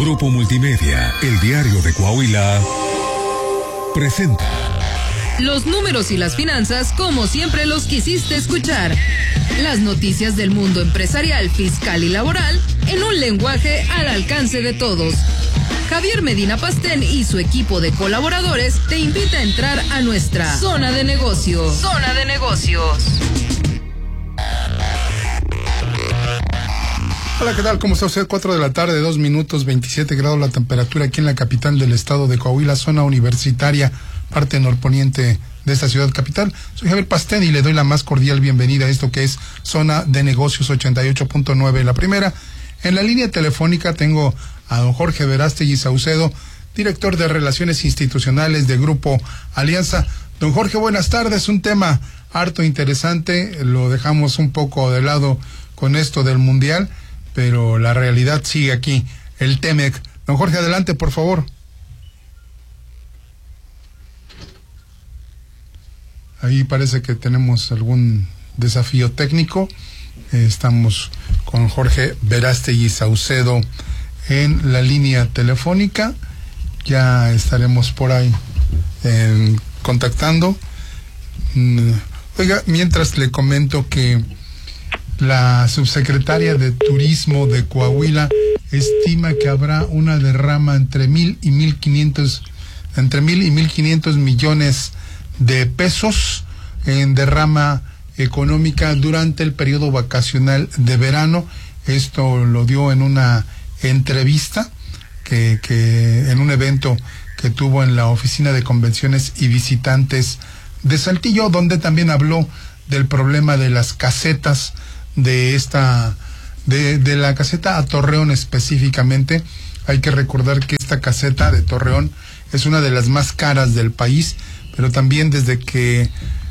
Grupo Multimedia, el diario de Coahuila, presenta los números y las finanzas como siempre los quisiste escuchar. Las noticias del mundo empresarial, fiscal y laboral en un lenguaje al alcance de todos. Javier Medina Pastén y su equipo de colaboradores te invita a entrar a nuestra zona de negocios. Zona de negocios. Hola, ¿qué tal? ¿Cómo está usted? 4 de la tarde, 2 minutos, 27 grados la temperatura aquí en la capital del estado de Coahuila, zona universitaria, parte norponiente de esta ciudad capital. Soy Javier Pastén y le doy la más cordial bienvenida a esto que es Zona de Negocios 88.9, la primera. En la línea telefónica tengo a don Jorge Verástegui Saucedo, director de Relaciones Institucionales de Grupo Alianza. Don Jorge, buenas tardes. Un tema harto interesante, lo dejamos un poco de lado con esto del Mundial, pero la realidad sigue aquí, el TEMEC. Don Jorge, adelante, por favor. Ahí parece que tenemos algún desafío técnico. Estamos con Jorge Verástegui Saucedo en la línea telefónica. Ya estaremos por ahí contactando. Oiga, mientras le comento que la subsecretaria de Turismo de Coahuila estima que habrá una derrama entre 1,000 y 1,500 millones de pesos en derrama económica durante el periodo vacacional de verano. Esto lo dio en una entrevista que en un evento que tuvo en la Oficina de Convenciones y Visitantes de Saltillo, donde también habló del problema de las casetas de la caseta a Torreón específicamente. Hay que recordar que esta caseta de Torreón es una de las más caras del país, pero también desde que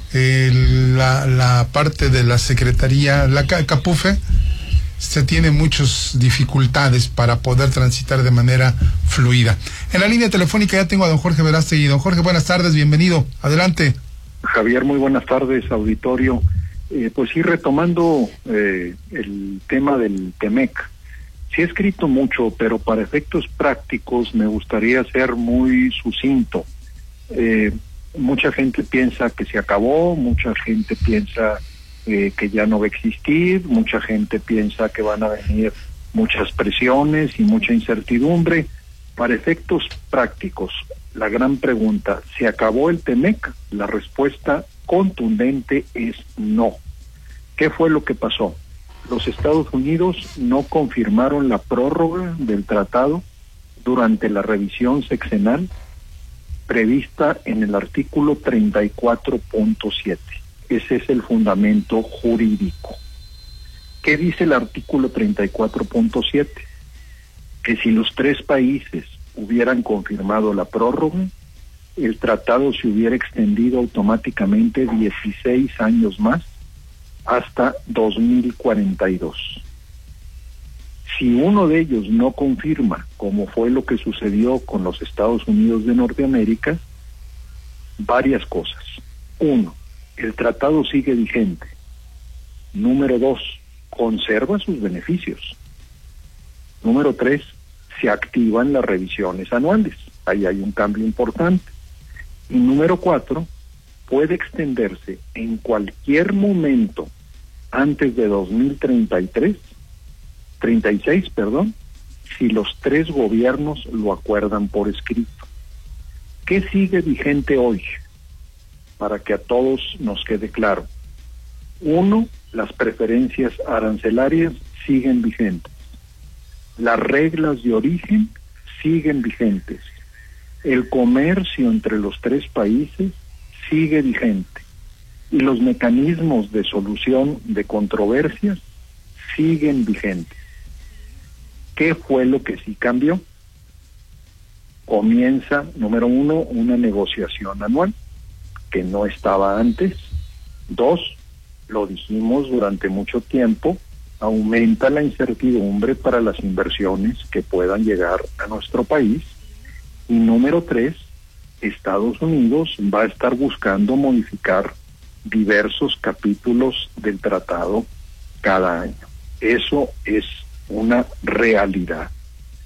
la parte de la Secretaría, la Capufe, se tiene muchas dificultades para poder transitar de manera fluida. En la línea telefónica ya tengo a don Jorge Verástegui. Don Jorge, buenas tardes, bienvenido, adelante. Javier, muy buenas tardes, auditorio. Pues sí, retomando el tema del TEMEC, sí he escrito mucho, pero para efectos prácticos me gustaría ser muy sucinto. Mucha gente piensa que se acabó, mucha gente piensa que ya no va a existir, mucha gente piensa que van a venir muchas presiones y mucha incertidumbre. Para efectos prácticos, la gran pregunta, ¿se acabó el TEMEC? La respuesta contundente es no. ¿Qué fue lo que pasó? Los Estados Unidos no confirmaron la prórroga del tratado durante la revisión sexenal prevista en el artículo 34.7. Ese es el fundamento jurídico. ¿Qué dice el artículo 34.7? Que si los tres países hubieran confirmado la prórroga, el tratado se hubiera extendido automáticamente 16 años más hasta 2042. Si uno de ellos no confirma, como fue lo que sucedió con los Estados Unidos de Norteamérica, varias cosas. 1, el tratado sigue vigente. Número 2, conserva sus beneficios. Número 3, se activan las revisiones anuales. Ahí hay un cambio importante. Y número 4, puede extenderse en cualquier momento antes de 36, si los tres gobiernos lo acuerdan por escrito. ¿Qué sigue vigente hoy? Para que a todos nos quede claro. 1, las preferencias arancelarias siguen vigentes. Las reglas de origen siguen vigentes. El comercio entre los tres países sigue vigente. Y los mecanismos de solución de controversias siguen vigentes. ¿Qué fue lo que sí cambió? Comienza, número 1, una negociación anual, que no estaba antes. 2, lo dijimos durante mucho tiempo, aumenta la incertidumbre para las inversiones que puedan llegar a nuestro país. Y número 3, Estados Unidos va a estar buscando modificar diversos capítulos del tratado cada año. Eso es una realidad.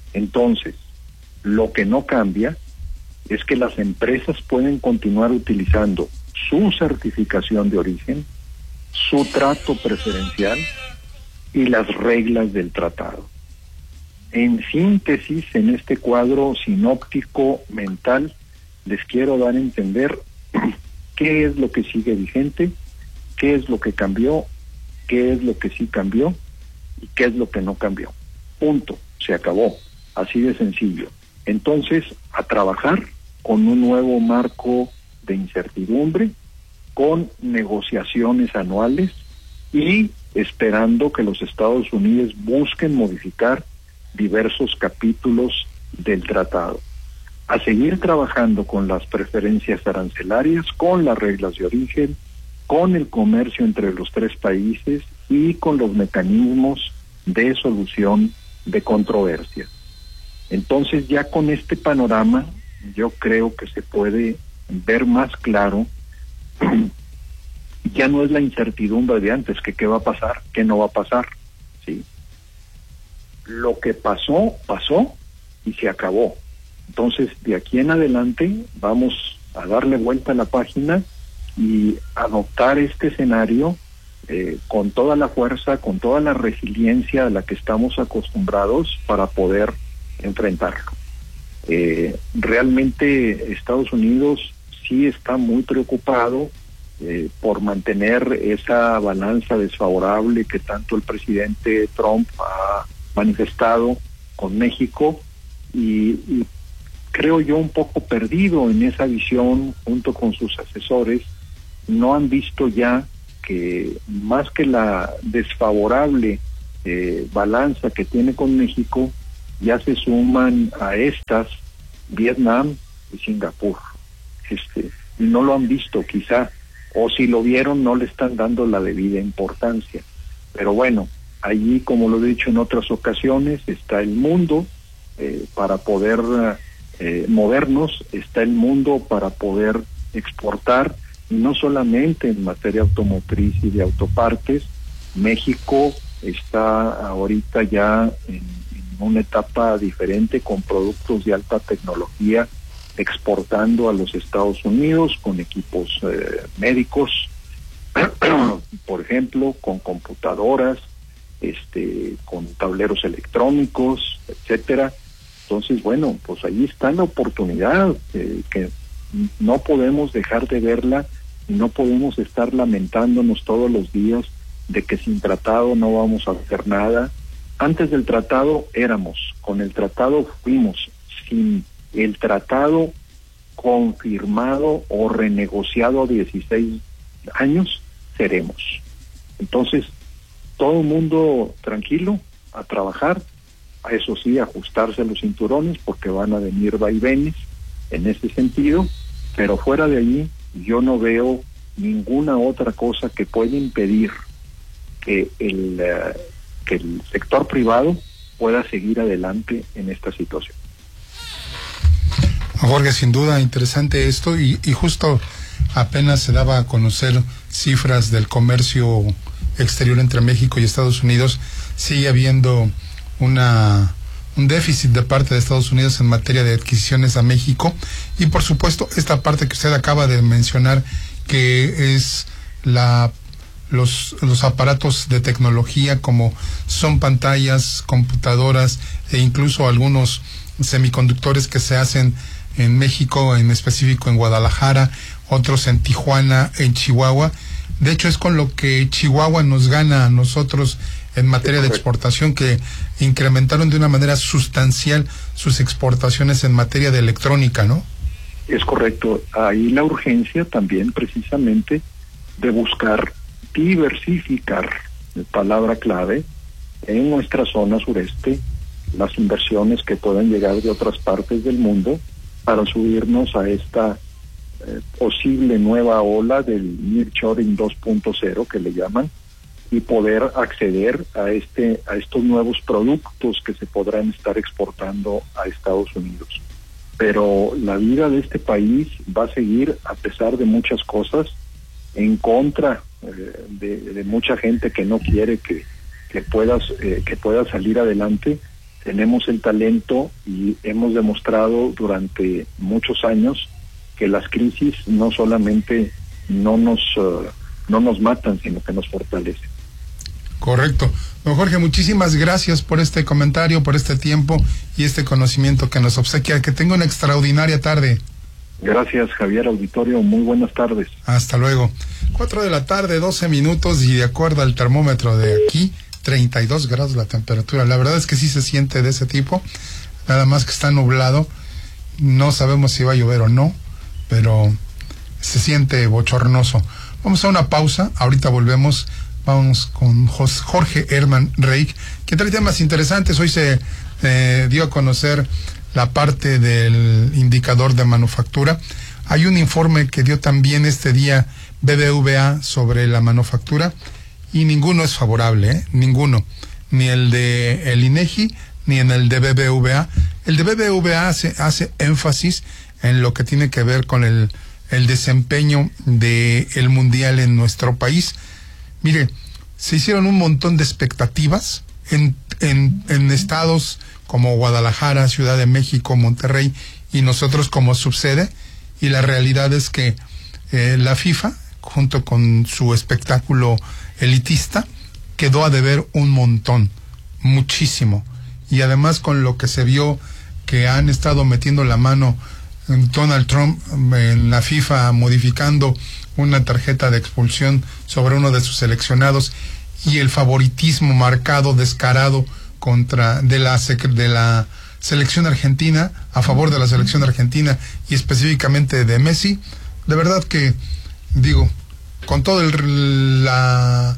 Entonces, lo que no cambia es que las empresas pueden continuar utilizando su certificación de origen, su trato preferencial y las reglas del tratado. En síntesis, en este cuadro sinóptico mental, les quiero dar a entender qué es lo que sigue vigente, qué es lo que cambió, qué es lo que sí cambió y qué es lo que no cambió. Punto, se acabó, así de sencillo. Entonces, a trabajar con un nuevo marco de incertidumbre, con negociaciones anuales y esperando que los Estados Unidos busquen modificar diversos capítulos del tratado. A seguir trabajando con las preferencias arancelarias, con las reglas de origen, con el comercio entre los tres países y con los mecanismos de solución de controversias. Entonces, ya con este panorama, yo creo que se puede ver más claro. Ya no es la incertidumbre de antes, que qué va a pasar, qué no va a pasar, ¿sí? Lo que pasó, pasó y se acabó. Entonces, de aquí en adelante vamos a darle vuelta a la página y adoptar este escenario con toda la fuerza, con toda la resiliencia a la que estamos acostumbrados para poder enfrentarlo. Realmente Estados Unidos sí está muy preocupado por mantener esa balanza desfavorable que tanto el presidente Trump ha manifestado con México y creo yo un poco perdido en esa visión junto con sus asesores. No han visto ya que más que la desfavorable balanza que tiene con México, ya se suman a estas Vietnam y Singapur. No lo han visto quizá, o si lo vieron no le están dando la debida importancia. Pero bueno, allí, como lo he dicho en otras ocasiones, está el mundo para poder movernos, está el mundo para poder exportar, y no solamente en materia automotriz y de autopartes. México está ahorita ya en una etapa diferente, con productos de alta tecnología exportando a los Estados Unidos, con equipos médicos, por ejemplo, con computadoras, con tableros electrónicos, etcétera. Entonces, bueno, pues ahí está la oportunidad que no podemos dejar de verla y no podemos estar lamentándonos todos los días de que sin tratado no vamos a hacer nada. Antes del tratado éramos, con el tratado fuimos, sin el tratado confirmado o renegociado a 16 años, seremos. Entonces, todo el mundo tranquilo, a trabajar, a eso sí, ajustarse los cinturones, porque van a venir vaivenes en ese sentido, pero fuera de allí, yo no veo ninguna otra cosa que pueda impedir que el sector privado pueda seguir adelante en esta situación. Jorge, sin duda interesante esto y justo apenas se daba a conocer cifras del comercio exterior entre México y Estados Unidos. Sigue habiendo un déficit de parte de Estados Unidos en materia de adquisiciones a México y por supuesto esta parte que usted acaba de mencionar, que es los aparatos de tecnología, como son pantallas, computadoras e incluso algunos semiconductores que se hacen en México, en específico en Guadalajara, otros en Tijuana, en Chihuahua. De hecho, es con lo que Chihuahua nos gana a nosotros en materia de exportación, que incrementaron de una manera sustancial sus exportaciones en materia de electrónica, ¿no? Es correcto. Ahí la urgencia también, precisamente, de buscar diversificar, palabra clave, en nuestra zona sureste, las inversiones que puedan llegar de otras partes del mundo para subirnos a esta posible nueva ola del nearshoring 2.0 que le llaman, y poder acceder a estos nuevos productos que se podrán estar exportando a Estados Unidos. Pero la vida de este país va a seguir, a pesar de muchas cosas, en contra de mucha gente que no quiere que pueda salir adelante. tenemos el talento y hemos demostrado durante muchos años que las crisis no solamente no nos matan, sino que nos fortalecen. Correcto. Don Jorge, muchísimas gracias por este comentario, por este tiempo y este conocimiento que nos obsequia. Que tenga una extraordinaria tarde. Gracias, Javier, auditorio. Muy buenas tardes. Hasta luego. 4 de la tarde, 12 minutos, y de acuerdo al termómetro de aquí, 32 grados la temperatura. La verdad es que sí se siente de ese tipo, nada más que está nublado. No sabemos si va a llover o no, pero se siente bochornoso. Vamos a una pausa, ahorita volvemos. Vamos con Jorge Herman Reich, que trae temas interesantes. Hoy se dio a conocer la parte del indicador de manufactura. Hay un informe que dio también este día BBVA sobre la manufactura y ninguno es favorable, ninguno, ni el de el INEGI ni en el de BBVA. El de BBVA hace énfasis en lo que tiene que ver con el desempeño del mundial en nuestro país. Mire, se hicieron un montón de expectativas en estados como Guadalajara, Ciudad de México, Monterrey y nosotros como subsede, y la realidad es que la FIFA, junto con su espectáculo elitista, quedó a deber un montón, muchísimo, y además con lo que se vio que han estado metiendo la mano Donald Trump en la FIFA, modificando una tarjeta de expulsión sobre uno de sus seleccionados, y el favoritismo marcado, descarado de la selección argentina, a favor de la selección argentina y específicamente de Messi. De verdad que digo, con todo la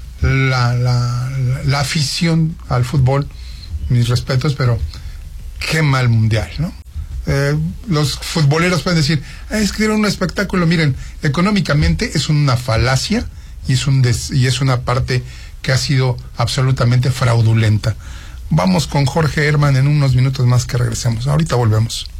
afición al fútbol, mis respetos, pero qué mal mundial, ¿no? Los futboleros pueden decir, es que dieron un espectáculo. Miren, económicamente es una falacia y es una parte que ha sido absolutamente fraudulenta. Vamos con Jorge Herman en unos minutos más que regresemos. Ahorita volvemos.